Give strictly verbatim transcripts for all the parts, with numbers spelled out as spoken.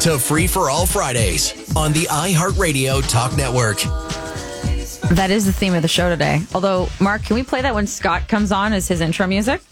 to Free for All Fridays on the iHeartRadio Talk Network. That is the theme of the show today. Although, Mark, can we play that when Scott comes on as his intro music?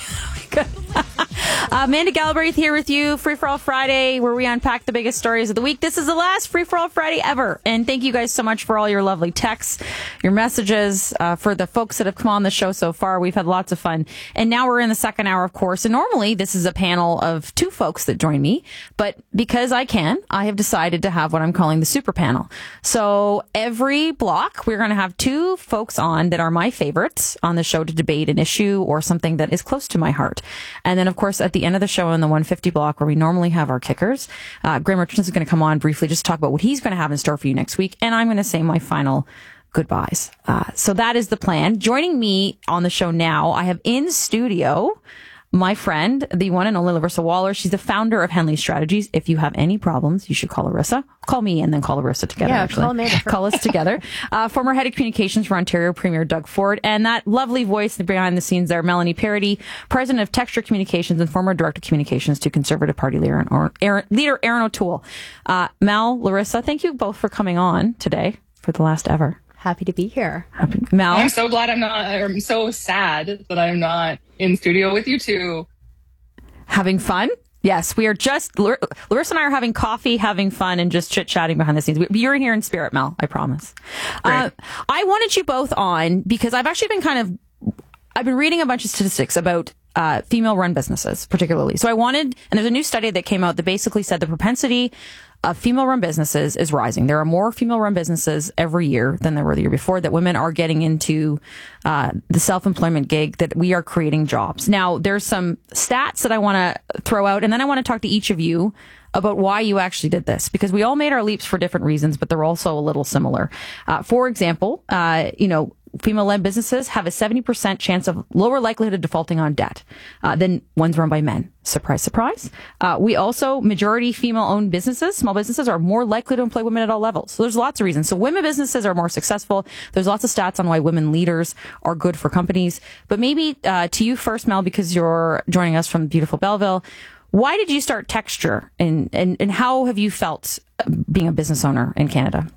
Uh, Amanda Galbraith here with you, Free for All Friday, where we unpack the biggest stories of the week. This is the last Free for All Friday ever. And thank you guys so much for all your lovely texts, your messages, uh, for the folks that have come on the show so far. We've had lots of fun. And now we're in the second hour, of course. And normally this is a panel of two folks that join me. But because I can, I have decided to have what I'm calling the super panel. So every block, we're going to have two folks on that are my favorites on the show to debate an issue or something that is close to my heart. And then, of course, at the end of the show in the one fifty block where we normally have our kickers, uh, Graham Richardson is going to come on briefly just to talk about what he's going to have in store for you next week. And I'm going to say my final goodbyes. Uh, so that is the plan. Joining me on the show now, I have in studio my friend, the one and only Larissa Waller. She's the founder of Henley Strategies. If you have any problems, you should call Larissa. Call me and then call Larissa together. Yeah, actually. call Amanda. Call us together. Uh, former head of communications for Ontario Premier Doug Ford, and that lovely voice behind the scenes there, Melanie Parody, president of Texture Communications and former director of communications to Conservative Party leader Aaron, leader Aaron O'Toole. Uh, Mel, Larissa, thank you both for coming on today for the last ever. Happy to be here. Happy. Mel? I'm so glad I'm not, I'm so sad that I'm not in studio with you two. Having fun? Yes, we are just, Larissa and I are having coffee, having fun, and just chit-chatting behind the scenes. You're here in spirit, Mel, I promise. Uh, I wanted you both on because I've actually been kind of, I've been reading a bunch of statistics about uh, female-run businesses, particularly. So I wanted, and there's a new study that came out that basically said the propensity of female-run businesses is rising. There are more female-run businesses every year than there were the year before, that women are getting into uh, the self-employment gig, that we are creating jobs. Now, there's some stats that I want to throw out, and then I want to talk to each of you about why you actually did this, because we all made our leaps for different reasons, but they're also a little similar. Uh, for example, uh, you know, female-led businesses have a seventy percent chance of lower likelihood of defaulting on debt uh, than ones run by men. Surprise, surprise. Uh, we also, majority female-owned businesses, small businesses, are more likely to employ women at all levels. So there's lots of reasons. So women businesses are more successful. There's lots of stats on why women leaders are good for companies. But maybe uh, to you first, Mel, because you're joining us from beautiful Belleville. Why did you start Texture, and, and, and how have you felt being a business owner in Canada?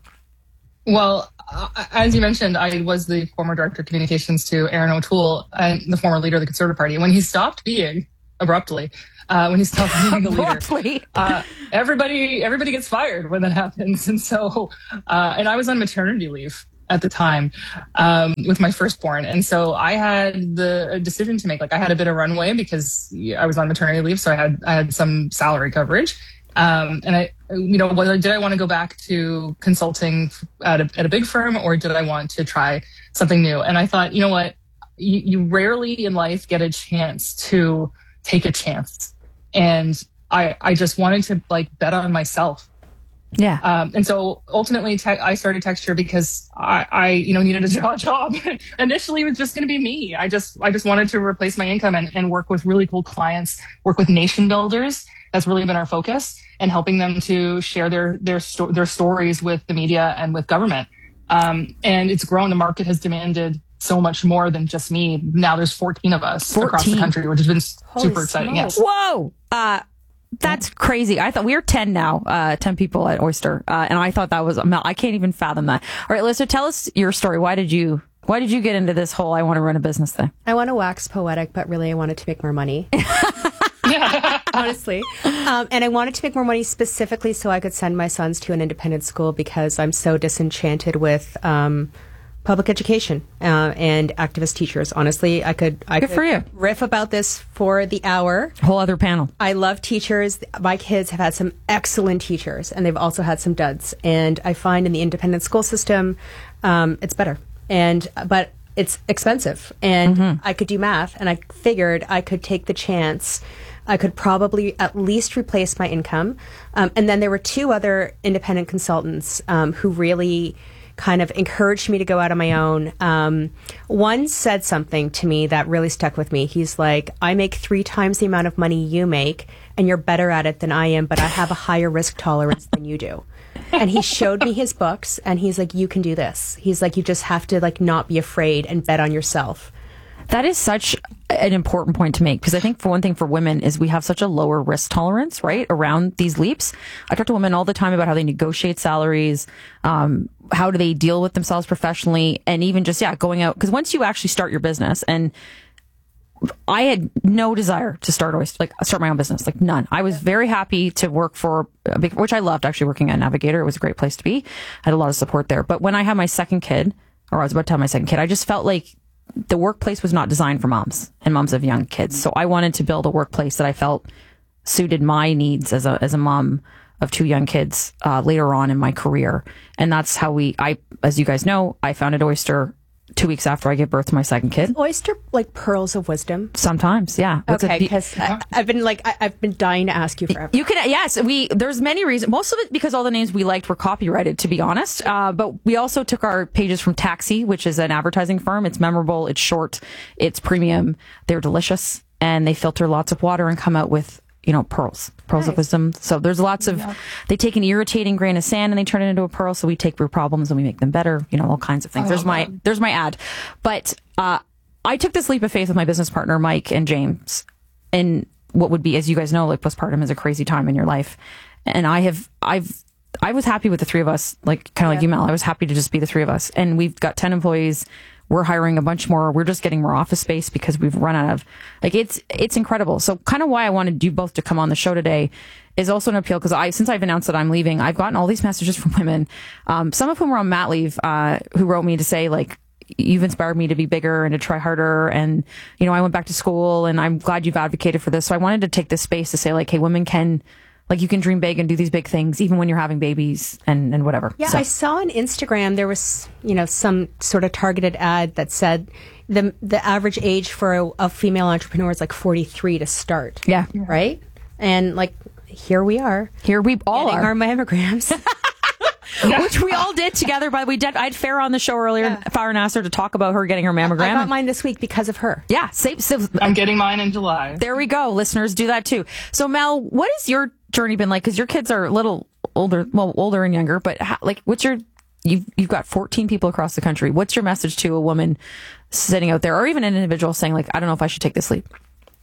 Well, uh, as you mentioned, I was the former director of communications to Aaron O'Toole, and the former leader of the Conservative Party. When he stopped being, abruptly, uh, when he stopped being the leader, uh, everybody everybody gets fired when that happens. And so, uh, and I was on maternity leave at the time um, with my firstborn. And so I had the a decision to make. Like, I had a bit of runway because I was on maternity leave, so I had I had some salary coverage. Um, and I, you know, whether did I want to go back to consulting at a, at a big firm, or did I want to try something new? And I thought, you know what, you, you rarely in life get a chance to take a chance. And I, I just wanted to like bet on myself. Yeah. Um, and so ultimately te- I started Texture because I, I, you know, needed a job. Initially it was just going to be me. I just, I just wanted to replace my income and, and work with really cool clients, work with nation builders. That's really been our focus, and helping them to share their their sto- their stories with the media and with government. Um, and it's grown. The market has demanded so much more than just me. Now there's fourteen of us fourteen across the country, which has been Holy super exciting. Smokes. Yes. Whoa. Uh, that's crazy. I thought we were ten now, uh, ten people at Oyster. Uh, and I thought that was, I can't even fathom that. All right, Lisa, tell us your story. Why did you, why did you get into this whole, I want to run a business thing? I want to wax poetic, but really I wanted to make more money. Honestly. Um, and I wanted to make more money specifically so I could send my sons to an independent school, because I'm so disenchanted with um, public education uh, and activist teachers. Honestly, I could, I Good could for you. riff about this for the hour. Whole other panel. I love teachers. My kids have had some excellent teachers, and they've also had some duds. And I find in the independent school system, um, it's better. And but it's expensive. And mm-hmm. I could do math, and I figured I could take the chance. I could probably at least replace my income. Um, and then there were two other independent consultants um, who really kind of encouraged me to go out on my own. Um, one said something to me that really stuck with me. He's like, I make three times the amount of money you make, and you're better at it than I am, but I have a higher risk tolerance than you do. And he showed me his books, and he's like, you can do this. He's like, you just have to like not be afraid and bet on yourself. That is such an important point to make, because I think for one thing for women is we have such a lower risk tolerance, right, around these leaps. I talk to women all the time about how they negotiate salaries, um, how do they deal with themselves professionally, and even just, yeah, going out. Because once you actually start your business, and I had no desire to start oyster, like start my own business, like none. I was very happy to work for, a big, which I loved actually working at Navigator. It was a great place to be. I had a lot of support there. But when I had my second kid, or I was about to have my second kid, I just felt like the workplace was not designed for moms and moms of young kids. So I wanted to build a workplace that I felt suited my needs as a as a mom of two young kids uh, later on in my career. And that's how we, I, as you guys know, I founded Oyster two weeks after I gave birth to my second kid. Is Oyster like pearls of wisdom? Sometimes, yeah. It's okay, a- because I've been like I, I've been dying to ask you forever. You can, yes, we, there's many reasons. Most of it because all the names we liked were copyrighted, to be honest. Uh, but we also took our pages from Taxi, which is an advertising firm. It's memorable, it's short, it's premium, they're delicious, and they filter lots of water and come out with, you know, pearls, pearls Nice. of wisdom. So there's lots of, they take an irritating grain of sand and they turn it into a pearl. So we take real problems and we make them better, you know, all kinds of things. There's my, there's my ad. But, uh, I took this leap of faith with my business partner, Mike and James, and what would be, as you guys know, like postpartum is a crazy time in your life. And I have, I've, I was happy with the three of us, like kind of like you, Mel. I was happy to just be the three of us. And we've got ten employees. We're hiring a bunch more. We're just getting more office space because we've run out of, like, it's, it's incredible. So kind of why I wanted you both to come on the show today is also an appeal, because I, since I've announced that I'm leaving, I've gotten all these messages from women, um, some of whom were on mat leave, uh, who wrote me to say, like, you've inspired me to be bigger and to try harder. And, you know, I went back to school and I'm glad you've advocated for this. So I wanted to take this space to say, like, hey, women can, like, you can dream big and do these big things, even when you're having babies and, and whatever. Yeah, So- I saw on Instagram there was, you know, some sort of targeted ad that said the the average age for a, a female entrepreneur is like forty-three to start. Yeah. Right? And like, here we are. Here we all Getting are. our mammograms. Which we all did together, but we did. I had Farah on the show earlier, Yeah. Farah Nasser, to talk about her getting her mammogram. I got mine this week because of her. Yeah, same, same, I'm getting mine in July. there we go. Listeners, do that too. So, Mel, what has your journey been like? Because your kids are a little older, well, older and younger, but how, like, what's your, you've, you've got fourteen people across the country. What's your message to a woman sitting out there, or even an individual saying, like, I don't know if I should take this leap?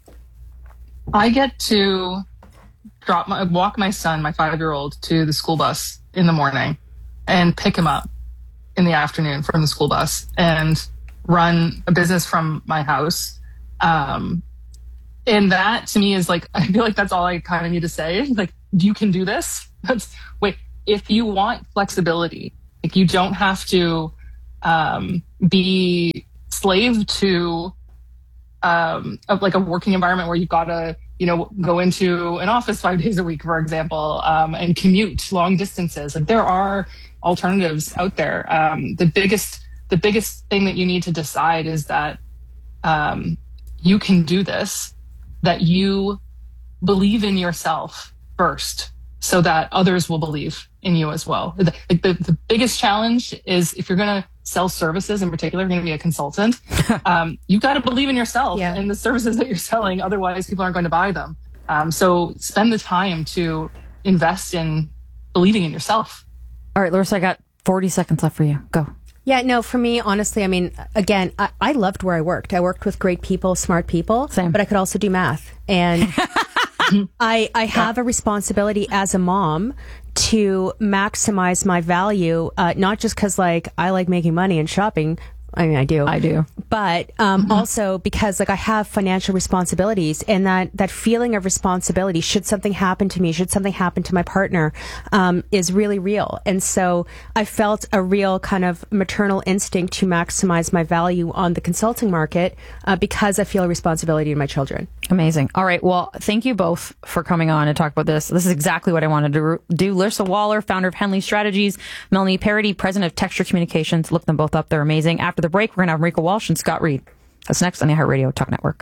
I get to drop my walk my son, my five-year-old, to the school bus in the morning and pick him up in the afternoon from the school bus and run a business from my house. Um, and that to me is like, I feel like that's all I kind of need to say. Like, you can do this. That's wait, if you want flexibility, like, you don't have to um, be slave to um, of like a working environment where you've got to, you know, go into an office five days a week, for example, um, and commute long distances. Like, there are alternatives out there. Um, the biggest, the biggest thing that you need to decide is that um, you can do this, that you believe in yourself first, so that others will believe in you as well. The, the, the biggest challenge is if you're going to sell services, in particular, you're going to be a consultant, um, you've got to believe in yourself Yeah. and the services that you're selling. Otherwise, people aren't going to buy them. Um, so spend the time to invest in believing in yourself. All right, Larissa, I got forty seconds left for you. Go. Yeah, no, for me, honestly, I mean, again, I, I loved where I worked. I worked with great people, smart people, Same. but I could also do math. And I, I have a responsibility as a mom to maximize my value, uh, not just because, like, I like making money and shopping. I mean, I do. I do. But um, also because, like, I have financial responsibilities, and that, that feeling of responsibility, should something happen to me, should something happen to my partner, um, is really real. And so I felt a real kind of maternal instinct to maximize my value on the consulting market uh, because I feel a responsibility to my children. Amazing. All right. Well, thank you both for coming on and talk about this. This is exactly what I wanted to do. Larissa Waller, founder of Henley Strategies, Melanie Parody, president of Texture Communications. Look them both up. They're amazing. After the break, we're going to have Marika Walsh and Scott Reed. That's next on the iHeartRadio Talk Network.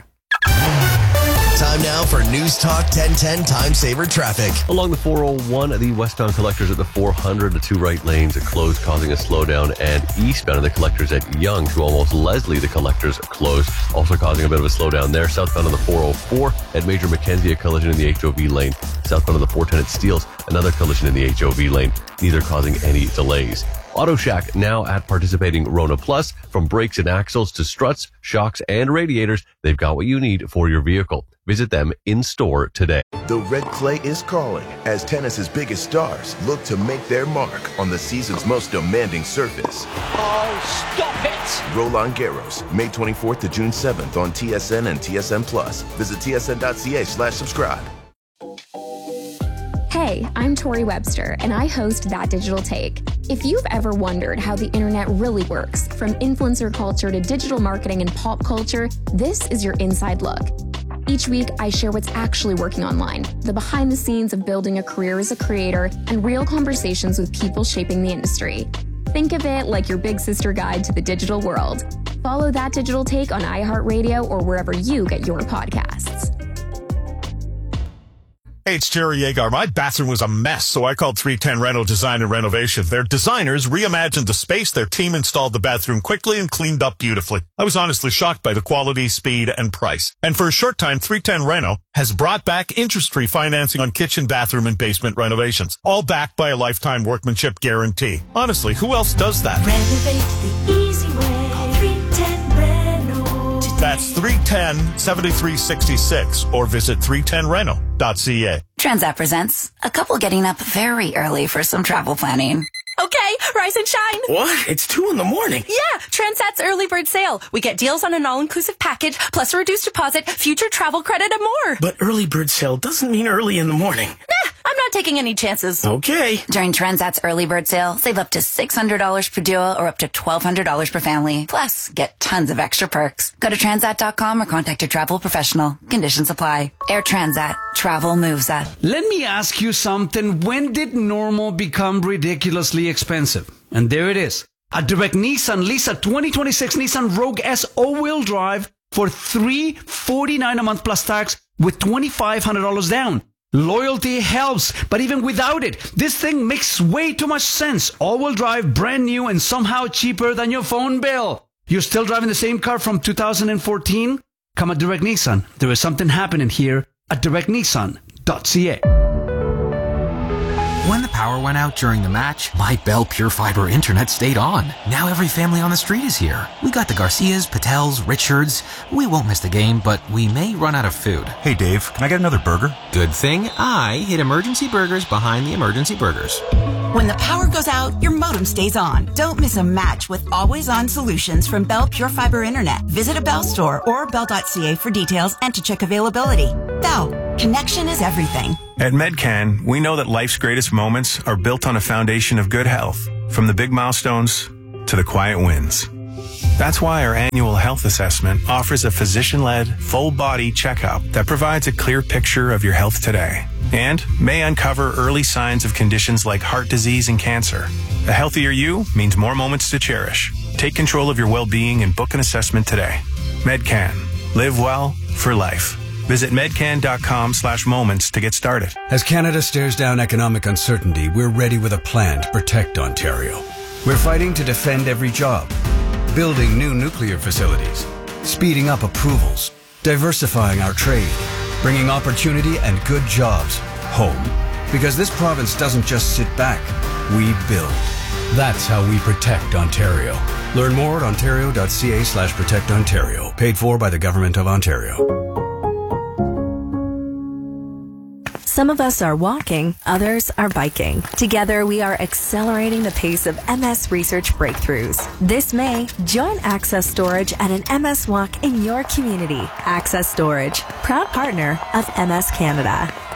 Time now for News Talk ten ten Time Saver Traffic. Along the four oh one, the westbound collectors at the four hundred, the two right lanes are closed, causing a slowdown, and eastbound of the collectors at Young to almost Leslie, the collectors are closed, also causing a bit of a slowdown there. Southbound on the four oh four at Major Mackenzie, a collision in the H O V lane. Southbound on the four ten at Steeles, another collision in the H O V lane, neither causing any delays. Auto Shack now at participating Rona Plus. From brakes and axles to struts, shocks, and radiators, they've got what you need for your vehicle. Visit them in store today. The red clay is calling as tennis's biggest stars look to make their mark on the season's most demanding surface. Oh, stop it! Roland Garros, May twenty-fourth to June seventh on T S N and T S N Plus. Visit tsn.ca slash subscribe. Hey, I'm Tori Webster, and I host That Digital Take. If you've ever wondered how the internet really works, from influencer culture to digital marketing and pop culture, this is your inside look. Each week, I share what's actually working online, the behind the scenes of building a career as a creator, and real conversations with people shaping the industry. Think of it like your big sister guide to the digital world. Follow That Digital Take on iHeartRadio or wherever you get your podcasts. Hey, it's Jerry Yeagar. My bathroom was a mess, so I called three ten Reno Design and Renovation. Their designers reimagined the space. Their team installed the bathroom quickly and cleaned up beautifully. I was honestly shocked by the quality, speed, and price. And for a short time, three ten Reno has brought back interest-free financing on kitchen, bathroom, and basement renovations, all backed by a lifetime workmanship guarantee. Honestly, who else does that? Renovate the easy way. Call three ten Reno today. That's three one zero, seven three six six or visit three ten reno dot c a. Transat presents a couple getting up very early for some travel planning. Okay, rise and shine. What? It's two in the morning. Yeah, Transat's early bird sale. We get deals on an all-inclusive package, plus a reduced deposit, future travel credit, and more. But early bird sale doesn't mean early in the morning. Nah, I'm not taking any chances. Okay. During Transat's early bird sale, save up to six hundred dollars per duo or up to twelve hundred dollars per family. Plus, get tons of extra perks. Go to transat dot com or contact your travel professional. Conditions apply. Air Transat. Travel moves up. Let me ask you something. When did normal become ridiculously expensive? And there it is. At Direct Nissan, lease a twenty twenty-six Nissan Rogue S all-wheel drive for three hundred forty-nine dollars a month plus tax with twenty-five hundred dollars down. Loyalty helps, but even without it, this thing makes way too much sense. All-wheel drive, brand new, and somehow cheaper than your phone bill. You're still driving the same car from two thousand fourteen? Come at Direct Nissan. There is something happening here at direct nissan dot c a. When the power went out during the match, my Bell Pure Fiber internet stayed on. Now every family on the street is here. We got the Garcias, Patels, Richards. We won't miss the game, but we may run out of food. Hey Dave, can I get another burger? Good thing I hid Emergency Burgers behind the Emergency Burgers. When the power goes out, your modem stays on. Don't miss a match with always-on solutions from Bell Pure Fiber Internet. Visit a Bell store or bell dot c a for details and to check availability. Bell, connection is everything. At MedCan, we know that life's greatest moments are built on a foundation of good health, from the big milestones to the quiet wins. That's why our annual health assessment offers a physician-led, full-body checkup that provides a clear picture of your health today and may uncover early signs of conditions like heart disease and cancer. A healthier you means more moments to cherish. Take control of your well-being and book an assessment today. MedCan. Live well for life. Visit medcan.com slash moments to get started. As Canada stares down economic uncertainty, we're ready with a plan to protect Ontario. We're fighting to defend every job, building new nuclear facilities, speeding up approvals, diversifying our trade, bringing opportunity and good jobs home. Because this province doesn't just sit back, we build. That's how we protect Ontario. Learn more at ontario dot c a slash protect Ontario. Paid for by the Government of Ontario. Some of us are walking, others are biking. Together, we are accelerating the pace of M S research breakthroughs. This May, join Access Storage at an M S Walk in your community. Access Storage, proud partner of M S Canada.